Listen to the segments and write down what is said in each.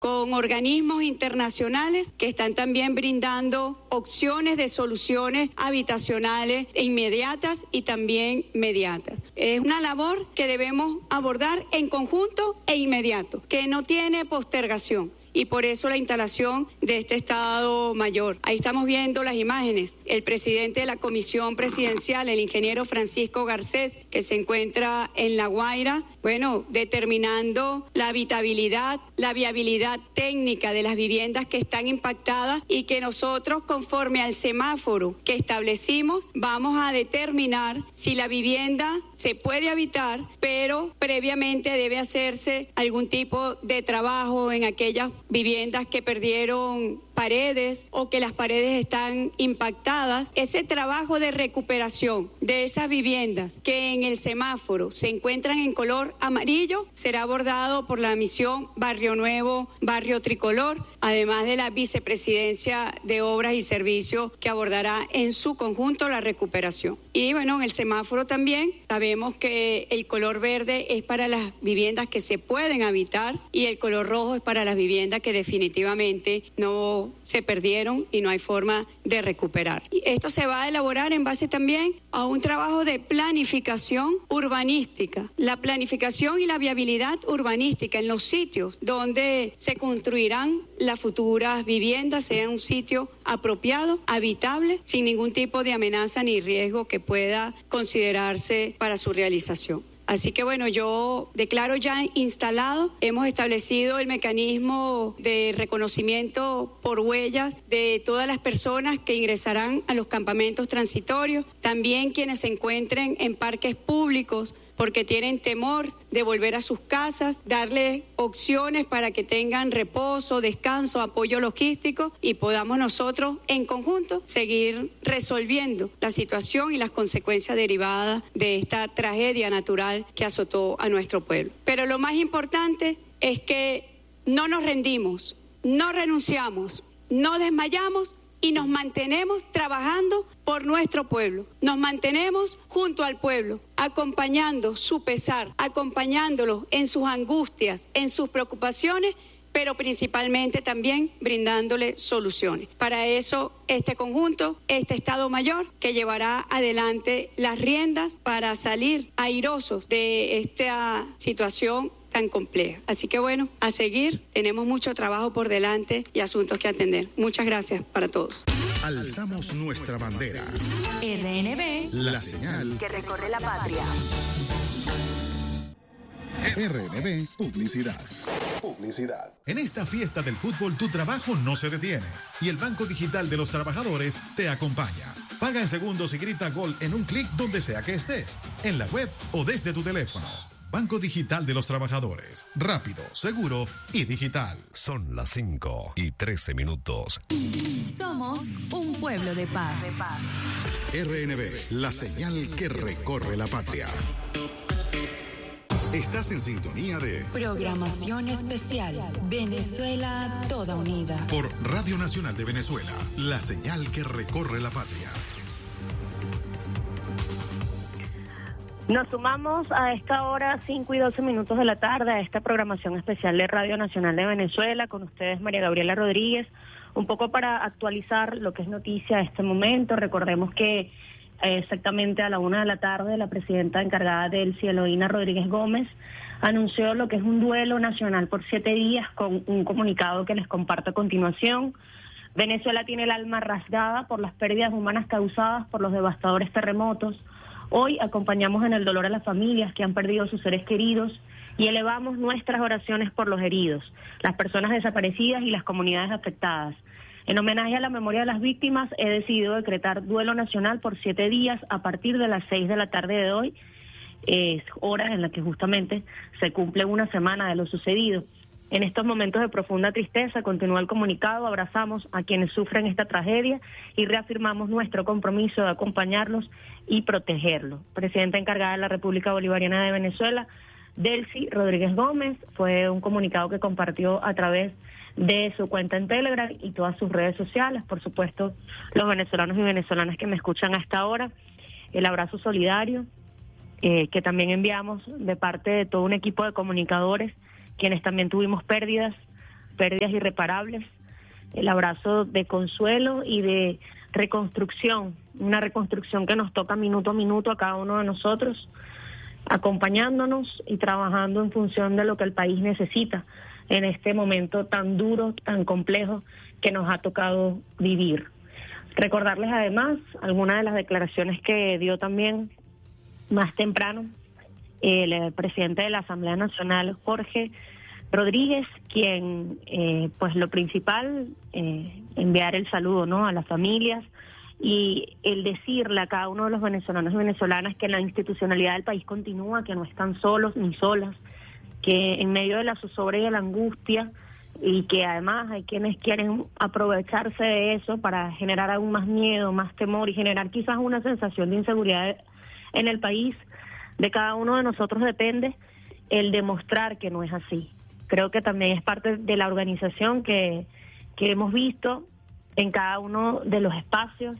con organismos internacionales que están también brindando opciones de soluciones habitacionales inmediatas y también mediatas. Es una labor que debemos abordar en conjunto e inmediato, que no tiene postergación. Y por eso la instalación de este Estado Mayor. Ahí estamos viendo las imágenes. El presidente de la Comisión Presidencial, el ingeniero Francisco Garcés, que se encuentra en La Guaira, determinando la habitabilidad, la viabilidad técnica de las viviendas que están impactadas y que nosotros, conforme al semáforo que establecimos, vamos a determinar si la vivienda se puede habitar, pero previamente debe hacerse algún tipo de trabajo en aquellas viviendas que perdieron paredes o que las paredes están impactadas. Ese trabajo de recuperación de esas viviendas que en el semáforo se encuentran en color amarillo será abordado por la misión Barrio Nuevo, Barrio Tricolor, además de la Vicepresidencia de Obras y Servicios que abordará en su conjunto la recuperación. Y en el semáforo también sabemos que el color verde es para las viviendas que se pueden habitar y el color rojo es para las viviendas que definitivamente no se perdieron y no hay forma de recuperar. Y esto se va a elaborar en base también a un trabajo de planificación urbanística. La planificación y la viabilidad urbanística en los sitios donde se construirán las futuras viviendas sea un sitio apropiado, habitable, sin ningún tipo de amenaza ni riesgo que pueda considerarse para su realización. Así que yo declaro ya instalado, hemos establecido el mecanismo de reconocimiento por huellas de todas las personas que ingresarán a los campamentos transitorios, también quienes se encuentren en parques públicos porque tienen temor de volver a sus casas, darles opciones para que tengan reposo, descanso, apoyo logístico y podamos nosotros en conjunto seguir resolviendo la situación y las consecuencias derivadas de esta tragedia natural que azotó a nuestro pueblo. Pero lo más importante es que no nos rendimos, no renunciamos, no desmayamos y nos mantenemos trabajando por nuestro pueblo. Nos mantenemos junto al pueblo, acompañando su pesar, acompañándolos en sus angustias, en sus preocupaciones, pero principalmente también brindándole soluciones. Para eso, este conjunto, este Estado Mayor, que llevará adelante las riendas para salir airosos de esta situación tan compleja. Así que a seguir, tenemos mucho trabajo por delante y asuntos que atender. Muchas gracias para todos. Alzamos nuestra bandera. RNB, la señal que recorre la patria. RNB Publicidad. En esta fiesta del fútbol tu trabajo no se detiene y el Banco Digital de los Trabajadores te acompaña. Paga en segundos y grita gol en un clic donde sea que estés, en la web o desde tu teléfono. Banco Digital de los Trabajadores. Rápido, seguro y digital. Son las 5:13. Somos un pueblo de paz. RNB, la señal que recorre la patria. Estás en sintonía de Programación Especial. Venezuela toda unida. Por Radio Nacional de Venezuela, la señal que recorre la patria. Nos sumamos a esta hora 5:12 de la tarde a esta programación especial de Radio Nacional de Venezuela. Con ustedes María Gabriela Rodríguez, un poco para actualizar lo que es noticia a este momento. Recordemos que exactamente a la 1 de la tarde la presidenta encargada del Eloína Rodríguez Gómez anunció lo que es un duelo nacional por 7 días con un comunicado que les comparto a continuación. Venezuela tiene el alma rasgada por las pérdidas humanas causadas por los devastadores terremotos. Hoy acompañamos en el dolor a las familias que han perdido sus seres queridos y elevamos nuestras oraciones por los heridos, las personas desaparecidas y las comunidades afectadas. En homenaje a la memoria de las víctimas, he decidido decretar duelo nacional por 7 días a partir de las 6 de la tarde de hoy, hora en la que justamente se cumple una semana de lo sucedido. En estos momentos de profunda tristeza, continúa el comunicado, abrazamos a quienes sufren esta tragedia y reafirmamos nuestro compromiso de acompañarlos y protegerlos. Presidenta encargada de la República Bolivariana de Venezuela, Delcy Rodríguez Gómez, fue un comunicado que compartió a través de su cuenta en Telegram y todas sus redes sociales. Por supuesto, los venezolanos y venezolanas que me escuchan a esta hora, el abrazo solidario que también enviamos de parte de todo un equipo de comunicadores, quienes también tuvimos pérdidas pérdidas irreparables, el abrazo de consuelo y de reconstrucción, una reconstrucción que nos toca minuto a minuto a cada uno de nosotros, acompañándonos y trabajando en función de lo que el país necesita en este momento tan duro, tan complejo que nos ha tocado vivir. Recordarles además algunas de las declaraciones que dio también más temprano el presidente de la Asamblea Nacional, Jorge Rodríguez, quien, pues lo principal, enviar el saludo, ¿no?, a las familias y el decirle a cada uno de los venezolanos y venezolanas que la institucionalidad del país continúa, que no están solos ni solas, que en medio de la zozobra y de la angustia, y que además hay quienes quieren aprovecharse de eso para generar aún más miedo, más temor y generar quizás una sensación de inseguridad en el país. De cada uno de nosotros depende el demostrar que no es así. Creo que también es parte de la organización que hemos visto en cada uno de los espacios.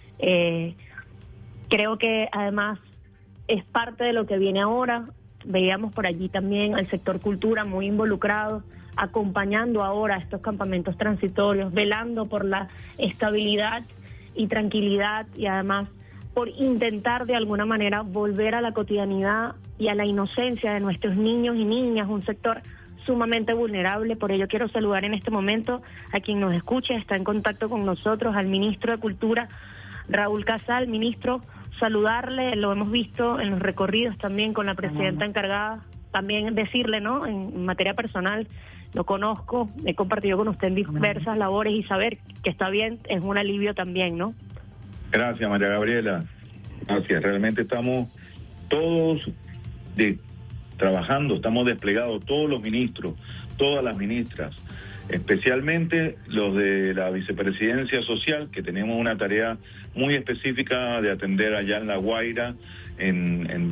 Creo que además es parte de lo que viene ahora. Veíamos por allí también al sector cultura muy involucrado, acompañando ahora estos campamentos transitorios, velando por la estabilidad y tranquilidad y además por intentar de alguna manera volver a la cotidianidad y a la inocencia de nuestros niños y niñas, un sector sumamente vulnerable. Por ello quiero saludar en este momento a quien nos escuche, está en contacto con nosotros, al ministro de Cultura, Raúl Casal. Ministro, saludarle, lo hemos visto en los recorridos también con la presidenta encargada, también decirle, ¿no?, en materia personal, lo conozco, he compartido con usted en diversas labores y saber que está bien es un alivio también, ¿no? Gracias, María Gabriela. Gracias, realmente estamos todos trabajando, estamos desplegados, todos los ministros, todas las ministras, especialmente los de la vicepresidencia social, que tenemos una tarea muy específica de atender allá en La Guaira, en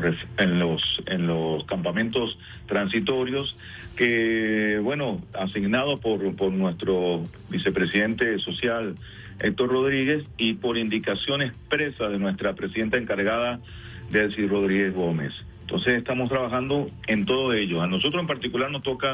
los campamentos transitorios, que, bueno, asignados por nuestro vicepresidente social, Héctor Rodríguez, y por indicación expresa de nuestra presidenta encargada, Delcy Rodríguez Gómez. Entonces estamos trabajando en todo ello. A nosotros en particular nos toca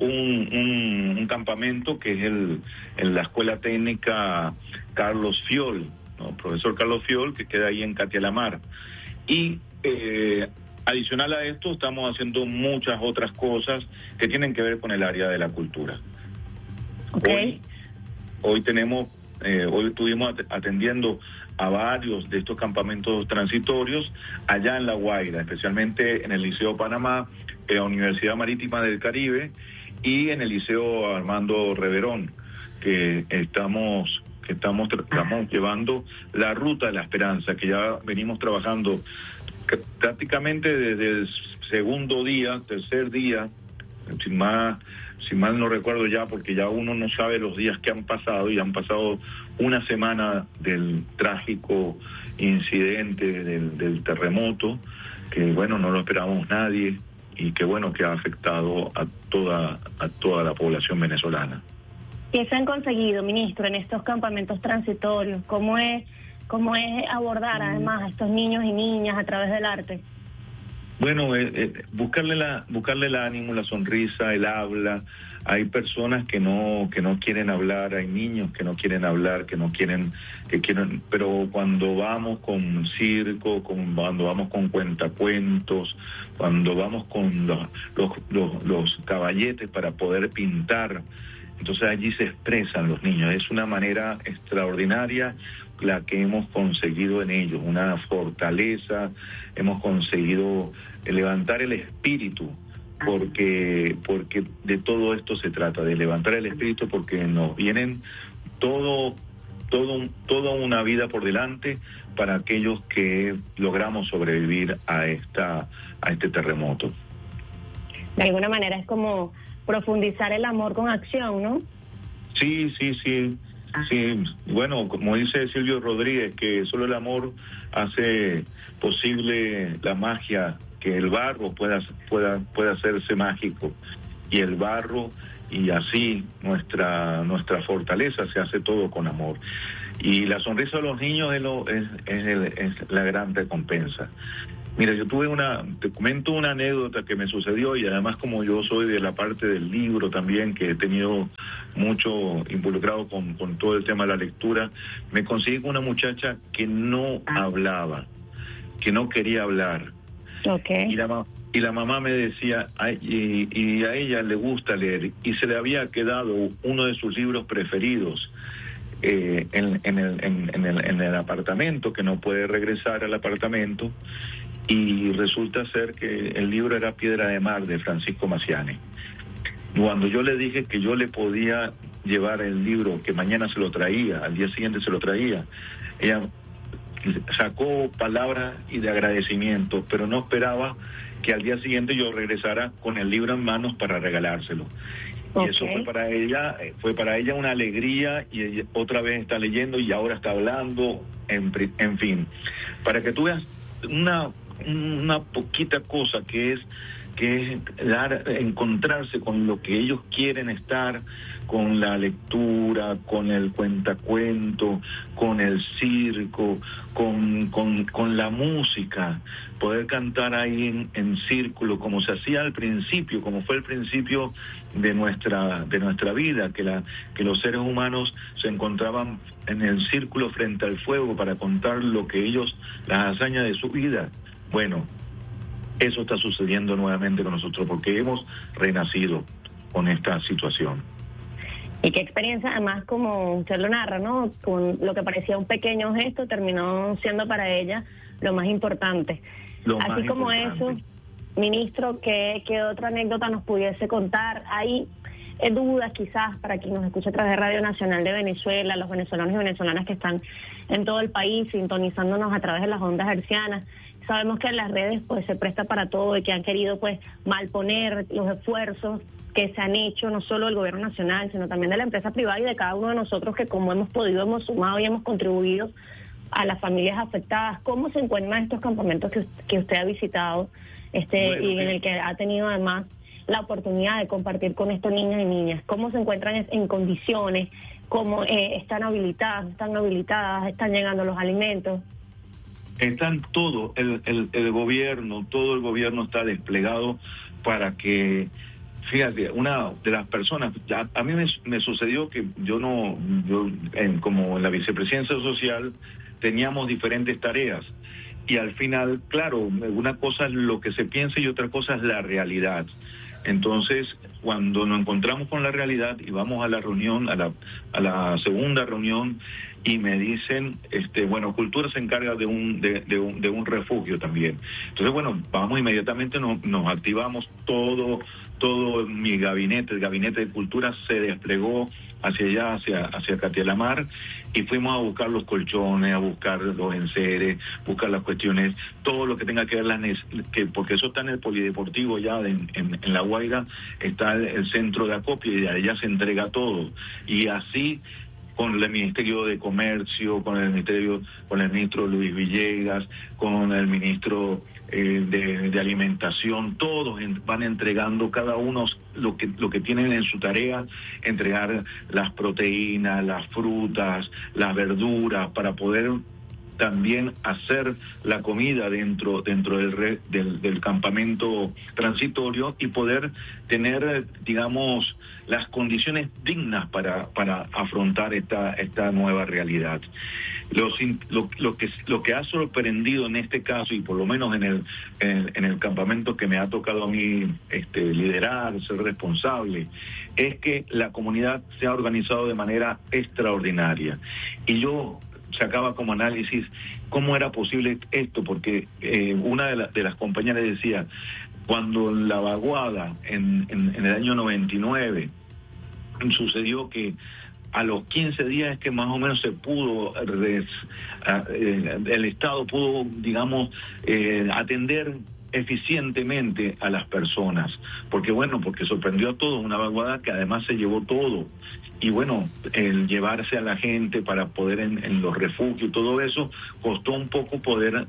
un campamento que es en la Escuela Técnica Carlos Fiol, ¿no? Profesor Carlos Fiol, que queda ahí en Catialamar. Y adicional a esto estamos haciendo muchas otras cosas que tienen que ver con el área de la cultura. Okay. Hoy estuvimos atendiendo a varios de estos campamentos transitorios allá en La Guaira, especialmente en el Liceo Panamá, en la Universidad Marítima del Caribe y en el Liceo Armando Reverón, que estamos llevando la Ruta de la Esperanza, que ya venimos trabajando prácticamente desde el tercer día, si mal no recuerdo ya, porque ya uno no sabe los días que han pasado, y han pasado una semana del trágico incidente del terremoto, que bueno, no lo esperábamos nadie, y que bueno, que ha afectado a toda la población venezolana. ¿Qué se han conseguido, ministro, en estos campamentos transitorios? ¿Cómo es abordar además a estos niños y niñas a través del arte? Bueno, buscarle el ánimo, la sonrisa, el habla. Hay personas que no quieren hablar, hay niños que no quieren hablar, que quieren, pero cuando vamos con circo, cuando vamos con cuentacuentos, cuando vamos con los caballetes para poder pintar, entonces allí se expresan los niños. Es una manera extraordinaria la que hemos conseguido en ellos, una fortaleza, hemos conseguido levantar el espíritu, porque de todo esto se trata, de levantar el espíritu, porque nos vienen toda una vida por delante para aquellos que logramos sobrevivir a este terremoto. De alguna manera es como profundizar el amor con acción, ¿no? Sí. Sí, bueno, como dice Silvio Rodríguez, que solo el amor hace posible la magia, que el barro pueda hacerse mágico, y el barro, y así nuestra fortaleza se hace todo con amor. Y la sonrisa de los niños es la gran recompensa. Mira, te comento una anécdota que me sucedió, y además como yo soy de la parte del libro también, que he tenido mucho involucrado con todo el tema de la lectura, me conseguí con una muchacha que no hablaba, que no quería hablar. Okay. Y la mamá me decía, y a ella le gusta leer, y se le había quedado uno de sus libros preferidos en el apartamento, que no puede regresar al apartamento, y resulta ser que el libro era Piedra de Mar, de Francisco Maciani. Cuando yo le dije que yo le podía llevar el libro, que mañana se lo traía, al día siguiente se lo traía, ella sacó palabras y de agradecimiento, pero no esperaba que al día siguiente yo regresara con el libro en manos para regalárselo. Okay. Y eso fue para ella una alegría, y ella otra vez está leyendo y ahora está hablando, en fin, para que tú veas una poquita cosa que es encontrarse con lo que ellos quieren estar, con la lectura, con el cuentacuento, con el circo, con la música, poder cantar ahí en círculo, como se hacía al principio, como fue el principio de nuestra vida, que los seres humanos se encontraban en el círculo frente al fuego para contar las hazañas de su vida. Bueno, eso está sucediendo nuevamente con nosotros, porque hemos renacido con esta situación. Y qué experiencia, además, como usted lo narra, ¿no? Con lo que parecía un pequeño gesto, terminó siendo para ella lo más importante. Así como eso, ministro, ¿qué otra anécdota nos pudiese contar? Hay dudas quizás para quien nos escucha a través de Radio Nacional de Venezuela, los venezolanos y venezolanas que están en todo el país sintonizándonos a través de las ondas hercianas. Sabemos que en las redes pues se presta para todo y que han querido pues malponer los esfuerzos que se han hecho, no solo del gobierno nacional, sino también de la empresa privada y de cada uno de nosotros, que como hemos podido hemos sumado y hemos contribuido a las familias afectadas. ¿Cómo se encuentran estos campamentos que usted ha visitado y en el que ha tenido además la oportunidad de compartir con estos niños y niñas? ¿Cómo se encuentran en condiciones? ¿Cómo están habilitadas? ¿Están habilitadas? ¿Están llegando los alimentos? Están todo el gobierno está desplegado para que, fíjate, una de las personas, a mí me sucedió que como en la vicepresidencia social teníamos diferentes tareas, y al final, claro, una cosa es lo que se piensa y otra cosa es la realidad. Entonces, cuando nos encontramos con la realidad y vamos a la reunión, a la segunda reunión, y me dicen, bueno, Cultura se encarga de un refugio también. Entonces, bueno, vamos inmediatamente, nos activamos, todo mi gabinete, el gabinete de Cultura se desplegó hacia allá, hacia Catialamar, y fuimos a buscar los colchones, a buscar los enseres, buscar las cuestiones, todo lo que tenga que ver, porque eso está en el polideportivo ya, en La Guaira, está el centro de acopio, y de allá se entrega todo. Y así, con el Ministerio de Comercio, con el ministro Luis Villegas, con el ministro de Alimentación, todos van entregando cada uno lo que tienen en su tarea, entregar las proteínas, las frutas, las verduras, para poder también hacer la comida dentro del campamento transitorio, y poder tener, digamos, las condiciones dignas para afrontar esta nueva realidad. Lo que ha sorprendido en este caso, y por lo menos en el campamento que me ha tocado a mí liderar, ser responsable, es que la comunidad se ha organizado de manera extraordinaria. Y yo sacaba como análisis cómo era posible esto, porque una de las compañeras decía, cuando la vaguada en el año 99 sucedió que a los 15 días es que más o menos se pudo, el Estado pudo, digamos, atender eficientemente a las personas, porque sorprendió a todos, una vaguada que además se llevó todo, y bueno, el llevarse a la gente para poder en los refugios, todo eso costó un poco poder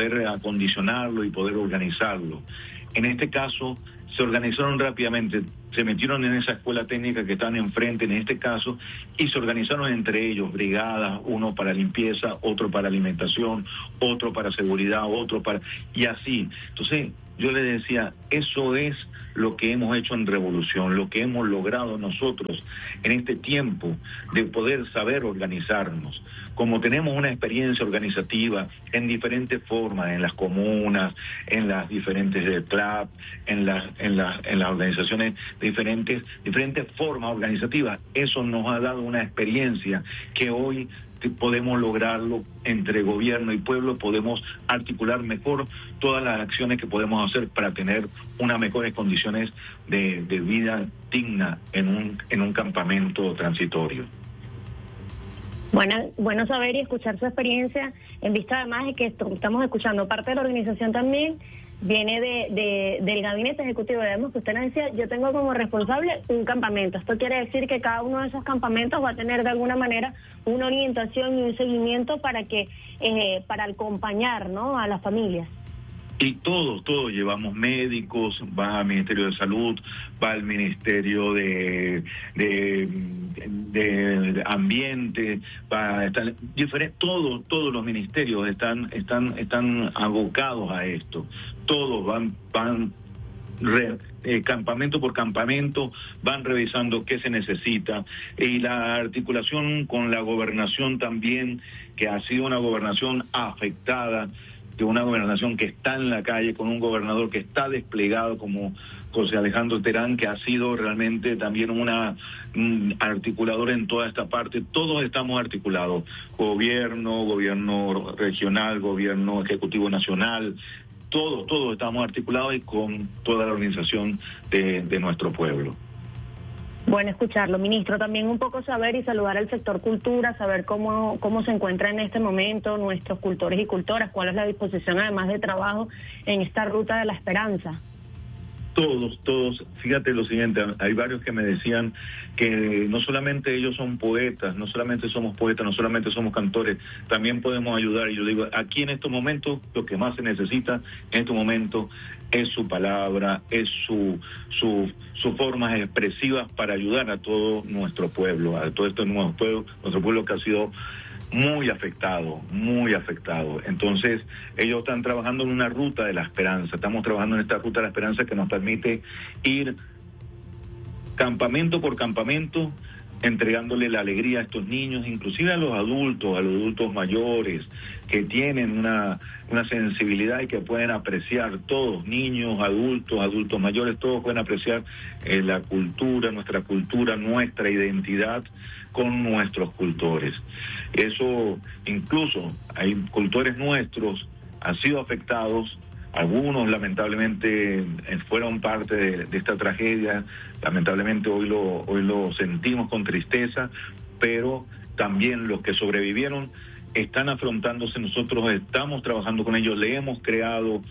acondicionarlo y poder organizarlo. En este caso se organizaron rápidamente se metieron en esa escuela técnica que están enfrente en este caso y se organizaron entre ellos brigadas, uno para limpieza, otro para alimentación, otro para seguridad, otro para... y así. Entonces yo les decía, eso es lo que hemos hecho en Revolución, lo que hemos logrado nosotros en este tiempo de poder saber organizarnos. Como tenemos una experiencia organizativa en diferentes formas, en las comunas, en las diferentes clubs, en las organizaciones, diferentes formas organizativas, eso nos ha dado una experiencia que hoy podemos lograrlo entre gobierno y pueblo, podemos articular mejor todas las acciones que podemos hacer para tener unas mejores condiciones de vida digna en un campamento transitorio. Bueno saber y escuchar su experiencia, en vista además de que estamos escuchando parte de la organización también, viene del gabinete ejecutivo. Vemos que usted nos decía, yo tengo como responsable un campamento. Esto quiere decir que cada uno de esos campamentos va a tener de alguna manera una orientación y un seguimiento para acompañar, ¿no?, a las familias. Y todos llevamos médicos, va al Ministerio de Salud, va al Ministerio de Ambiente, va a estar todos los ministerios están abocados a esto. Todos van campamento por campamento, van revisando qué se necesita, y la articulación con la gobernación también, que ha sido una gobernación afectada, de una gobernación que está en la calle, con un gobernador que está desplegado como José Alejandro Terán, que ha sido realmente también un articulador en toda esta parte. Todos estamos articulados, gobierno regional, gobierno ejecutivo nacional, todos estamos articulados y con toda la organización de nuestro pueblo. Bueno escucharlo, ministro. También un poco saber y saludar al sector cultura, saber cómo se encuentra en este momento nuestros cultores y cultoras, cuál es la disposición además de trabajo en esta ruta de la esperanza. Todos, fíjate lo siguiente, hay varios que me decían que no solamente ellos son poetas, no solamente somos poetas, no solamente somos cantores, también podemos ayudar. Y yo digo, aquí en estos momentos lo que más se necesita en estos momentos es su palabra, es sus formas expresivas para ayudar a todo nuestro pueblo, a todo este nuevo pueblo, nuestro pueblo que ha sido muy afectado. Entonces, ellos están trabajando en una ruta de la esperanza. Estamos trabajando en esta ruta de la esperanza que nos permite ir campamento por campamento, entregándole la alegría a estos niños, inclusive a los adultos mayores, que tienen una sensibilidad y que pueden apreciar, todos, niños, adultos mayores, todos pueden apreciar la cultura, nuestra identidad con nuestros cultores. Eso, incluso hay cultores nuestros han sido afectados. Algunos lamentablemente fueron parte de esta tragedia, lamentablemente hoy lo sentimos con tristeza, pero también los que sobrevivieron están afrontándose. Nosotros estamos trabajando con ellos, le hemos creado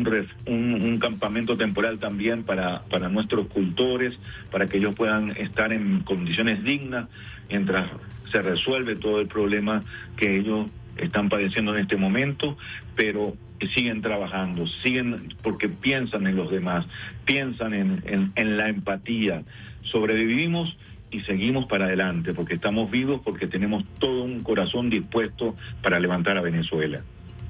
un campamento temporal también para nuestros cultores, para que ellos puedan estar en condiciones dignas mientras se resuelve todo el problema que ellos están padeciendo en este momento, pero siguen trabajando, porque piensan en los demás, piensan en la empatía. Sobrevivimos y seguimos para adelante, porque estamos vivos, porque tenemos todo un corazón dispuesto para levantar a Venezuela.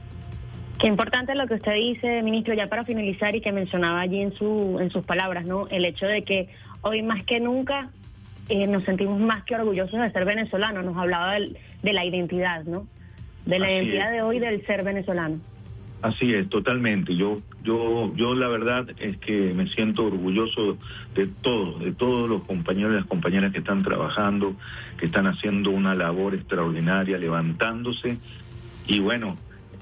Qué importante lo que usted dice, ministro, ya para finalizar, y que mencionaba allí en sus palabras, ¿no? El hecho de que hoy más que nunca nos sentimos más que orgullosos de ser venezolanos. Nos hablaba de la identidad, ¿no? De la identidad de hoy del ser venezolano. Así es, totalmente. Yo la verdad es que me siento orgulloso de todos los compañeros y las compañeras que están trabajando, que están haciendo una labor extraordinaria, levantándose. Y bueno,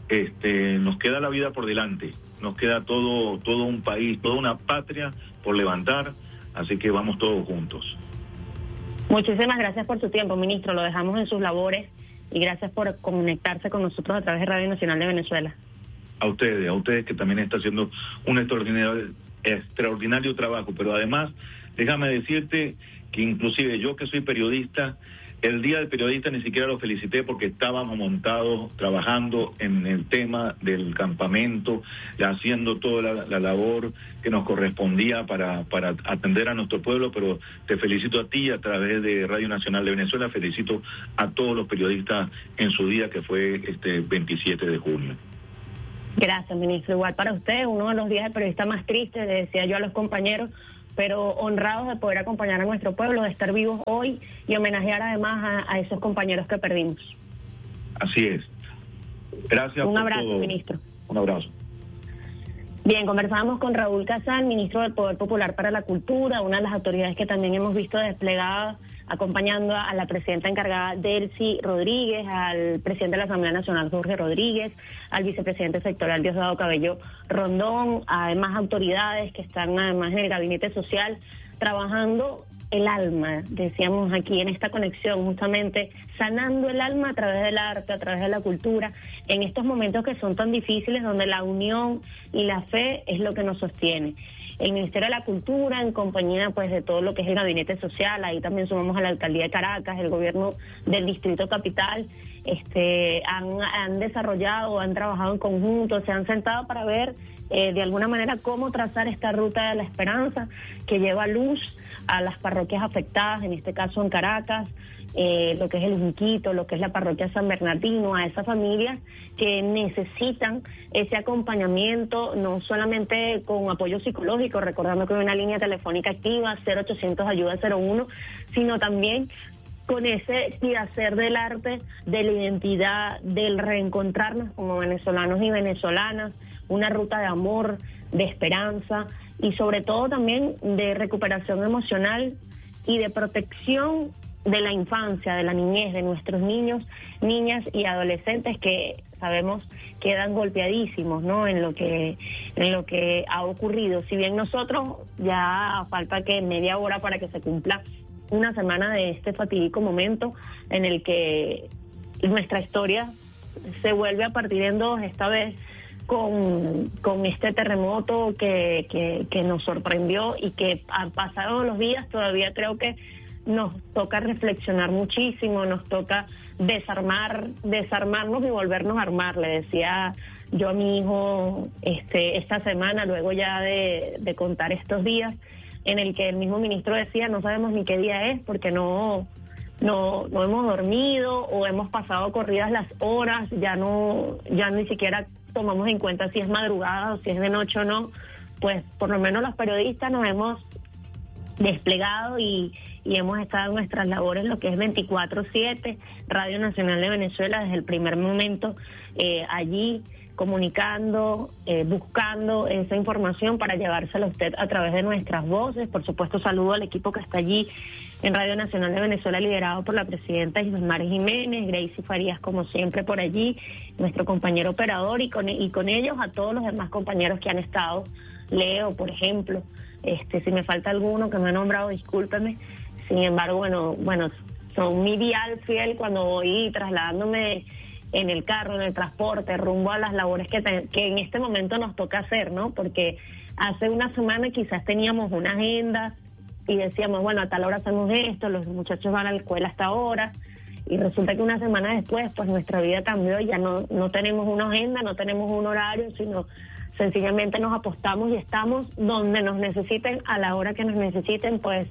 nos queda la vida por delante, nos queda todo un país, toda una patria por levantar, así que vamos todos juntos. Muchísimas gracias por su tiempo, ministro. Lo dejamos en sus labores y gracias por conectarse con nosotros a través de Radio Nacional de Venezuela. A ustedes que también están haciendo un extraordinario trabajo, pero además, déjame decirte que inclusive yo que soy periodista, El Día del Periodista ni siquiera lo felicité porque estábamos montados trabajando en el tema del campamento, haciendo toda la labor que nos correspondía para atender a nuestro pueblo, pero te felicito a ti a través de Radio Nacional de Venezuela, felicito a todos los periodistas en su día que fue este 27 de junio. Gracias, ministro. Igual para usted, uno de los días del periodista más tristes, le decía yo a los compañeros, pero honrados de poder acompañar a nuestro pueblo, de estar vivos hoy y homenajear además a esos compañeros que perdimos. Así es. Gracias. Un abrazo, todo. Ministro. Un abrazo. Bien, conversamos con Raúl Casal, ministro del Poder Popular para la Cultura, una de las autoridades que también hemos visto desplegadas acompañando a la presidenta encargada Delcy Rodríguez, al presidente de la Asamblea Nacional Jorge Rodríguez, al vicepresidente sectorial Diosdado Cabello Rondón, además autoridades que están además en el gabinete social trabajando el alma, decíamos aquí en esta conexión, justamente sanando el alma a través del arte, a través de la cultura, en estos momentos que son tan difíciles, donde la unión y la fe es lo que nos sostiene. El Ministerio de la Cultura, en compañía pues de todo lo que es el gabinete social, ahí también sumamos a la Alcaldía de Caracas, el gobierno del Distrito Capital, han desarrollado, han trabajado en conjunto, se han sentado para ver de alguna manera cómo trazar esta ruta de la esperanza que lleva luz a las parroquias afectadas, en este caso en Caracas, lo que es el Junquito, lo que es la parroquia San Bernardino, a esas familias que necesitan ese acompañamiento, no solamente con apoyo psicológico, recordando que hay una línea telefónica activa, 0800 ayuda 01, sino también con ese quehacer del arte, de la identidad, del reencontrarnos como venezolanos y venezolanas, una ruta de amor, de esperanza y sobre todo también de recuperación emocional y de protección de la infancia, de la niñez, de nuestros niños, niñas y adolescentes que sabemos quedan golpeadísimos, ¿no? en lo que ha ocurrido. Si bien nosotros ya falta que media hora para que se cumpla una semana de este fatídico momento en el que nuestra historia se vuelve a partir en dos, esta vez con este terremoto que nos sorprendió y que han pasado los días, todavía creo que nos toca reflexionar muchísimo, nos toca desarmarnos y volvernos a armar. Le decía yo a mi hijo esta semana, luego ya de contar estos días, en el que el mismo ministro decía, no sabemos ni qué día es porque no hemos dormido o hemos pasado corridas las horas, ya ni siquiera tomamos en cuenta si es madrugada o si es de noche o no. Pues por lo menos los periodistas nos hemos desplegado y hemos estado en nuestras labores, lo que es 24/7, Radio Nacional de Venezuela desde el primer momento allí comunicando, buscando esa información para llevársela a usted a través de nuestras voces. Por supuesto, saludo al equipo que está allí en Radio Nacional de Venezuela, liderado por la presidenta Ismar Jiménez, Gracie Farías, como siempre, por allí, nuestro compañero operador, y con ellos a todos los demás compañeros que han estado, Leo, por ejemplo, si me falta alguno que me he nombrado, discúlpeme. Sin embargo, bueno, son mi vial fiel cuando voy trasladándome en el carro, en el transporte, rumbo a las labores que en este momento nos toca hacer, ¿no? Porque hace una semana quizás teníamos una agenda y decíamos, bueno, a tal hora hacemos esto, los muchachos van a la escuela hasta ahora, y resulta que una semana después, pues nuestra vida cambió, ya no tenemos una agenda, no tenemos un horario, sino sencillamente nos apostamos y estamos donde nos necesiten, a la hora que nos necesiten. Pues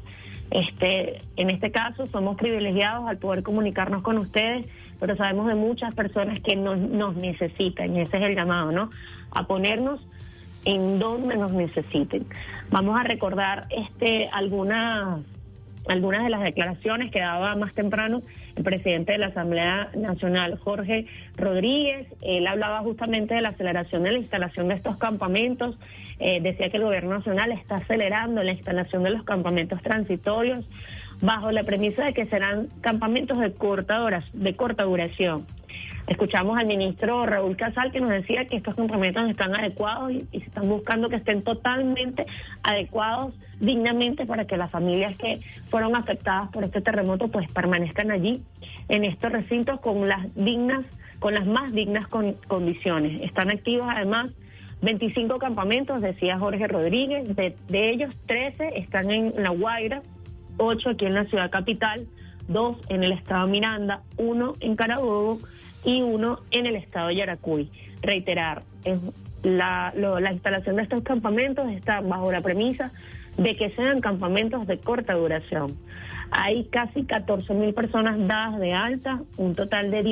en este caso somos privilegiados al poder comunicarnos con ustedes, pero sabemos de muchas personas que nos necesitan, y ese es el llamado, ¿no? A ponernos en donde nos necesiten. Vamos a recordar algunas de las declaraciones que daba más temprano el presidente de la Asamblea Nacional, Jorge Rodríguez. Él hablaba justamente de la aceleración de la instalación de estos campamentos. Decía que el gobierno nacional está acelerando la instalación de los campamentos transitorios bajo la premisa de que serán campamentos de corta duración. Escuchamos al ministro Raúl Casal, que nos decía que estos campamentos están adecuados y se están buscando que estén totalmente adecuados, dignamente, para que las familias que fueron afectadas por este terremoto pues permanezcan allí en estos recintos con las más dignas condiciones. Están activos además 25 campamentos, decía Jorge Rodríguez, de ellos 13 están en La Guaira, 8 aquí en la ciudad capital, 2 en el estado Miranda, 1 en Carabobo y 1 en el estado Yaracuy. Reiterar, la instalación de estos campamentos está bajo la premisa de que sean campamentos de corta duración. Hay casi 14.000 personas dadas de alta, un total de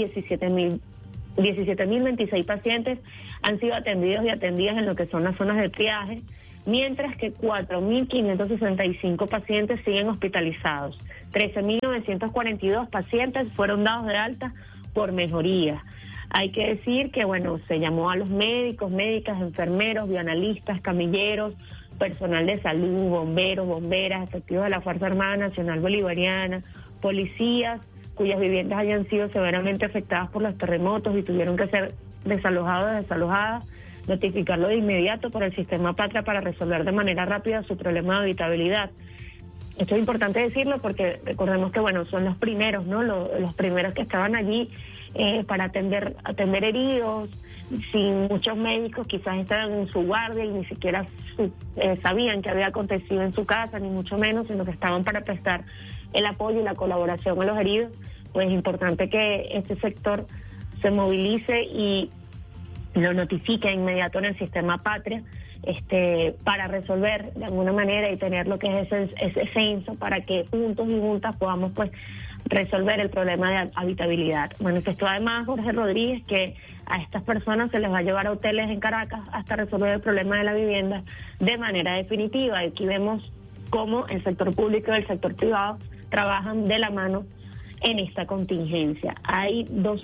17.026 pacientes han sido atendidos y atendidas en lo que son las zonas de triaje, mientras que 4.565 pacientes siguen hospitalizados. 13.942 pacientes fueron dados de alta por mejoría. Hay que decir que, se llamó a los médicos, médicas, enfermeros, bioanalistas, camilleros, personal de salud, bomberos, bomberas, efectivos de la Fuerza Armada Nacional Bolivariana, policías cuyas viviendas hayan sido severamente afectadas por los terremotos y tuvieron que ser desalojados o desalojadas, notificarlo de inmediato por el Sistema Patria para resolver de manera rápida su problema de habitabilidad. Esto es importante decirlo porque recordemos que, son los primeros, ¿no? Los primeros que estaban allí para atender heridos, sin muchos médicos, quizás estaban en su guardia y ni siquiera sabían qué había acontecido en su casa, ni mucho menos, sino que estaban para prestar el apoyo y la colaboración a los heridos. Pues es importante que este sector se movilice y lo notifique de inmediato en el Sistema Patria, para resolver de alguna manera y tener lo que es ese censo para que juntos y juntas podamos resolver el problema de habitabilidad. Manifestó además Jorge Rodríguez que a estas personas se les va a llevar a hoteles en Caracas hasta resolver el problema de la vivienda de manera definitiva. Aquí vemos cómo el sector público y el sector privado trabajan de la mano en esta contingencia. Hay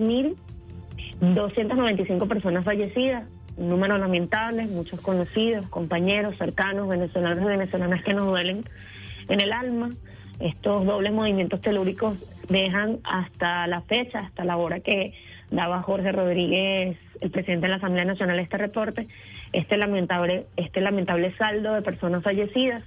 2.295 personas fallecidas, un número lamentable, muchos conocidos, compañeros, cercanos, venezolanos y venezolanas que nos duelen en el alma. Estos dobles movimientos telúricos dejan hasta la fecha, hasta la hora que daba Jorge Rodríguez, el presidente de la Asamblea Nacional, este reporte, este lamentable saldo de personas fallecidas,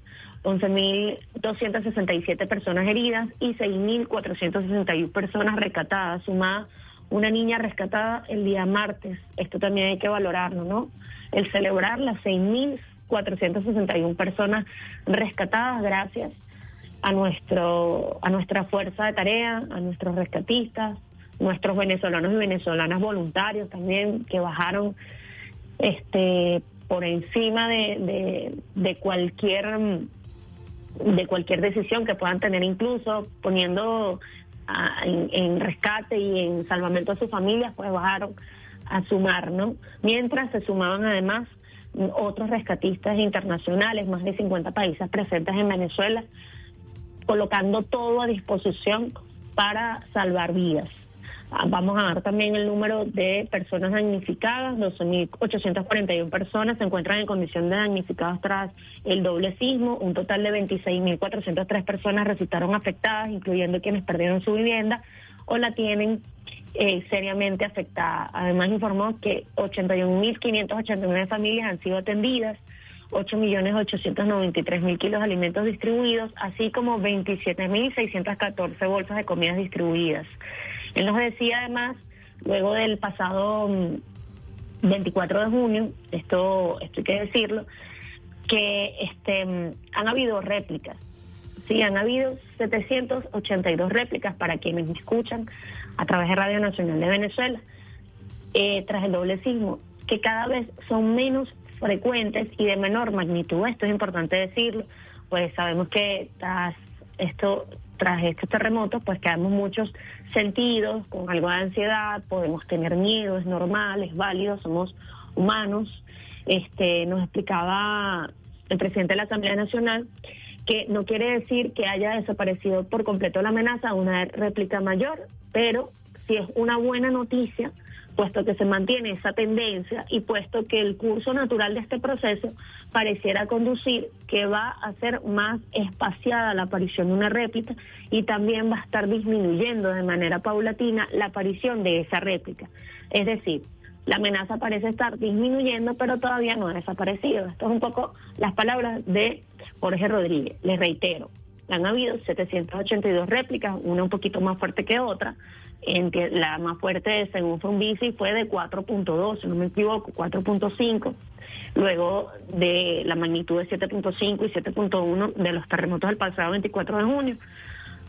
11.267 personas heridas y 6.461 personas rescatadas, sumada una niña rescatada el día martes. Esto también hay que valorarlo, ¿no? El celebrar las 6.461 personas rescatadas gracias a nuestra fuerza de tarea, a nuestros rescatistas, nuestros venezolanos y venezolanas voluntarios también que bajaron por encima de cualquier decisión que puedan tener, incluso poniendo en rescate y en salvamento a sus familias, pues bajaron a sumar, ¿no? Mientras se sumaban además otros rescatistas internacionales, más de 50 países presentes en Venezuela, colocando todo a disposición para salvar vidas. Vamos a dar también el número de personas damnificadas. 12.841 personas se encuentran en condición de damnificados tras el doble sismo. Un total de 26.403 personas resultaron afectadas, incluyendo quienes perdieron su vivienda o la tienen seriamente afectada. Además informó que 81.589 familias han sido atendidas, 8.893.000 kilos de alimentos distribuidos, así como 27.614 bolsas de comidas distribuidas. Él nos decía además, luego del pasado 24 de junio, esto hay que decirlo, que han habido réplicas. Sí, han habido 782 réplicas para quienes me escuchan a través de Radio Nacional de Venezuela, tras el doble sismo, que cada vez son menos frecuentes y de menor magnitud. Esto es importante decirlo, pues sabemos que tras estos terremotos, pues quedamos muchos sentidos, con algo de ansiedad, podemos tener miedo, es normal, es válido, somos humanos. Nos explicaba el presidente de la Asamblea Nacional que no quiere decir que haya desaparecido por completo la amenaza, una réplica mayor, pero sí es una buena noticia, puesto que se mantiene esa tendencia y puesto que el curso natural de este proceso pareciera conducir que va a ser más espaciada la aparición de una réplica y también va a estar disminuyendo de manera paulatina la aparición de esa réplica. Es decir, la amenaza parece estar disminuyendo, pero todavía no ha desaparecido. Esto es un poco las palabras de Jorge Rodríguez. Les reitero, han habido 782 réplicas, una un poquito más fuerte que otra. La más fuerte, según Fumbici, fue de 4.2, si no me equivoco, 4.5, luego de la magnitud de 7.5 y 7.1 de los terremotos del pasado 24 de junio.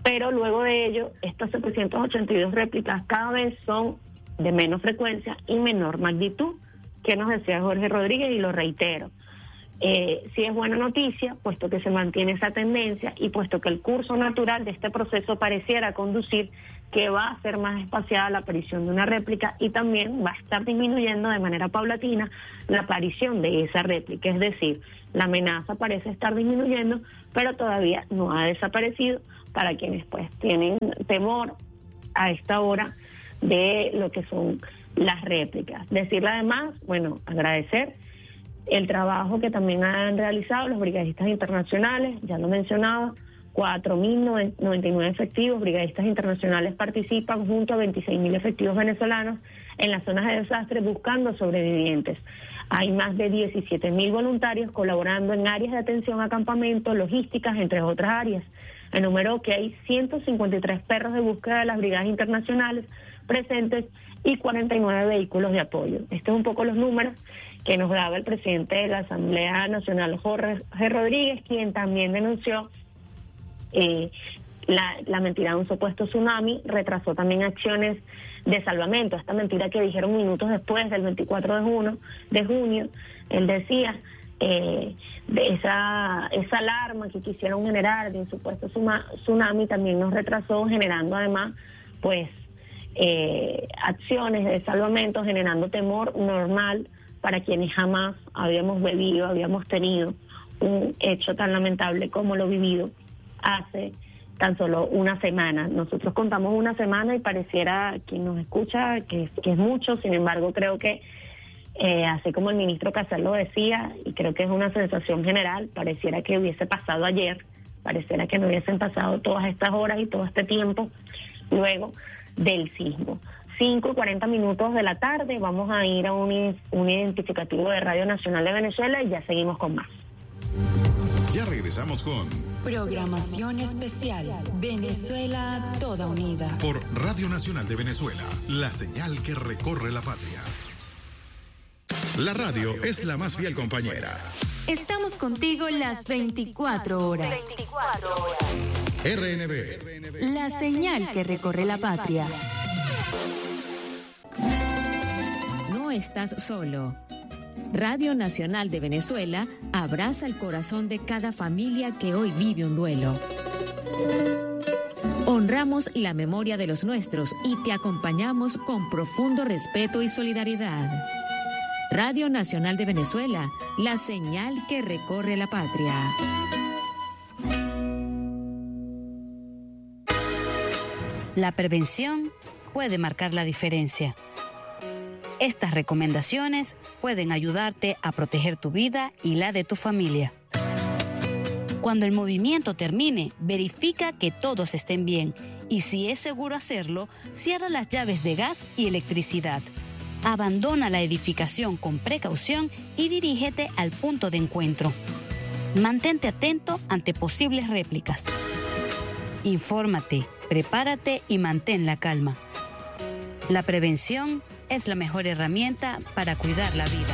pero luego de ello, estas 782 réplicas cada vez son de menos frecuencia y menor magnitud, que nos decía Jorge Rodríguez, y lo reitero. Sí es buena noticia, puesto que se mantiene esa tendencia y puesto que el curso natural de este proceso pareciera conducir que va a ser más espaciada la aparición de una réplica y también va a estar disminuyendo de manera paulatina la aparición de esa réplica. Es decir, la amenaza parece estar disminuyendo, pero todavía no ha desaparecido para quienes pues tienen temor a esta hora de lo que son las réplicas. Decirle además, bueno, agradecer el trabajo que también han realizado los brigadistas internacionales, ya lo mencionaba, 4.099 efectivos brigadistas internacionales participan junto a 26.000 efectivos venezolanos en las zonas de desastre buscando sobrevivientes. Hay más de 17.000 voluntarios colaborando en áreas de atención a campamentos, logísticas, entre otras áreas. Enumeró que hay 153 perros de búsqueda de las brigadas internacionales presentes y 49 vehículos de apoyo. Estos son un poco los números que nos daba el presidente de la Asamblea Nacional, Jorge Rodríguez, quien también denunció la mentira de un supuesto tsunami, retrasó también acciones de salvamento. Esta mentira que dijeron minutos después, del 24 de junio, él decía de esa alarma que quisieron generar de un supuesto tsunami, también nos retrasó, generando además pues acciones de salvamento, generando temor normal para quienes jamás habíamos tenido un hecho tan lamentable como lo vivido hace tan solo una semana. Nosotros contamos una semana y pareciera, quien nos escucha, que es mucho. Sin embargo, creo que así como el ministro Casal lo decía, y creo que es una sensación general, pareciera que hubiese pasado ayer, pareciera que no hubiesen pasado todas estas horas y todo este tiempo luego del sismo. 5:40 de la tarde, vamos a ir a un identificativo de Radio Nacional de Venezuela y ya seguimos con más. Ya regresamos con Programación especial. Venezuela toda unida. Por Radio Nacional de Venezuela, la señal que recorre la patria. La radio es la más fiel compañera. Estamos contigo las 24 horas. 24 horas. RNB. La señal que recorre la patria. No estás solo. Radio Nacional de Venezuela abraza el corazón de cada familia que hoy vive un duelo. Honramos la memoria de los nuestros y te acompañamos con profundo respeto y solidaridad. Radio Nacional de Venezuela, la señal que recorre la patria. La prevención puede marcar la diferencia. Estas recomendaciones pueden ayudarte a proteger tu vida y la de tu familia. Cuando el movimiento termine, verifica que todos estén bien y si es seguro hacerlo, cierra las llaves de gas y electricidad. Abandona la edificación con precaución y dirígete al punto de encuentro. Mantente atento ante posibles réplicas. Infórmate, prepárate y mantén la calma. La prevención es la mejor herramienta para cuidar la vida.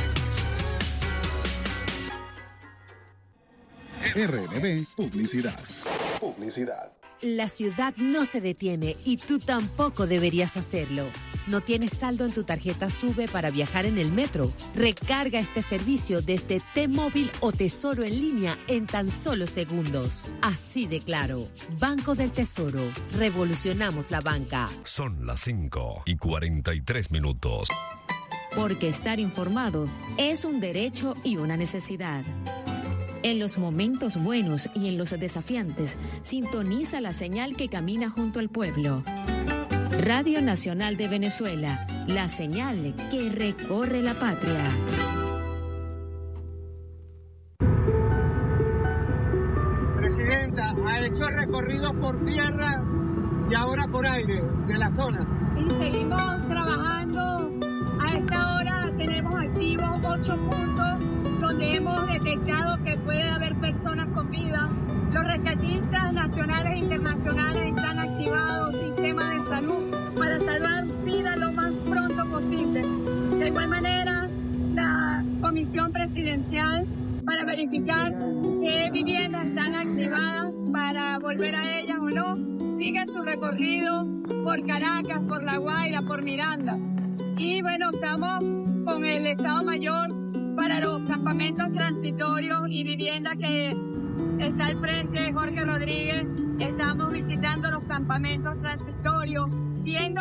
RNB Publicidad. La ciudad no se detiene y tú tampoco deberías hacerlo. ¿No tienes saldo en tu tarjeta SUBE para viajar en el metro? Recarga este servicio desde T-Móvil o Tesoro en línea en tan solo segundos. Así de claro. Banco del Tesoro. Revolucionamos la banca. Son las 5:43. Porque estar informado es un derecho y una necesidad. En los momentos buenos y en los desafiantes, sintoniza la señal que camina junto al pueblo. Radio Nacional de Venezuela, la señal que recorre la patria. Presidenta, ha hecho recorridos por tierra y ahora por aire de la zona. Y seguimos trabajando. A esta hora tenemos activos 8 puntos donde hemos detectado que puede haber personas con vida. Los rescatistas nacionales e internacionales están activados, sistemas de salud, para salvar vidas lo más pronto posible. De igual manera, la Comisión Presidencial para verificar qué viviendas están activadas para volver a ellas o no. Sigue su recorrido por Caracas, por La Guaira, por Miranda. Y bueno, estamos con el Estado Mayor para los campamentos transitorios y viviendas que está al frente Jorge Rodríguez. Estamos visitando los campamentos transitorios, viendo